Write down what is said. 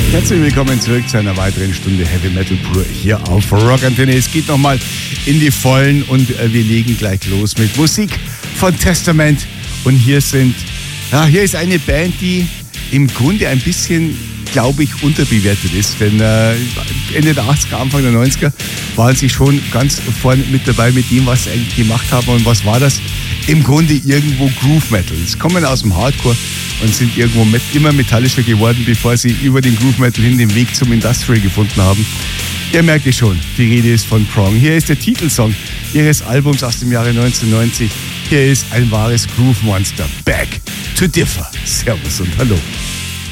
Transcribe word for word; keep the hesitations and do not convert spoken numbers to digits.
Herzlich willkommen zurück zu einer weiteren Stunde Heavy Metal pur hier auf Rock Antenne. Es geht nochmal in die Vollen und wir legen gleich los mit Musik von Testament. Und hier sind, ja, hier ist eine Band, die im Grunde ein bisschen, glaube ich, unterbewertet ist. Denn äh, Ende der achtziger, Anfang der neunziger waren sie schon ganz vorne mit dabei mit dem, was sie eigentlich gemacht haben. Und was war das? Im Grunde irgendwo Groove Metal. Sie kommen aus dem Hardcore und sind irgendwo met, immer metallischer geworden, bevor sie über den Groove Metal hin den Weg zum Industrial gefunden haben. Ihr merkt es schon, die Rede ist von Prong. Hier ist der Titelsong ihres Albums aus dem Jahre neunzehnhundertneunzig. Hier ist ein wahres Groove-Monster. Back to Differ. Servus und hallo.